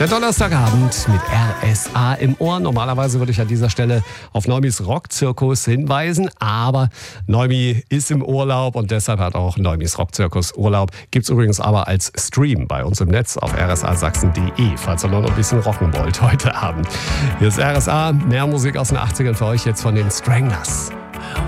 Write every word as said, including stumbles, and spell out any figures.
Der Donnerstagabend mit R S A im Ohr. Normalerweise würde ich an dieser Stelle auf Neumis Rockzirkus hinweisen, aber Neumi ist im Urlaub und deshalb hat auch Neumis Rockzirkus Urlaub. Gibt's übrigens aber als Stream bei uns im Netz auf r s a sachsen punkt d e, falls ihr noch ein bisschen rocken wollt heute Abend. Hier ist R S A, mehr Musik aus den achtzigern für euch jetzt von den Stranglers.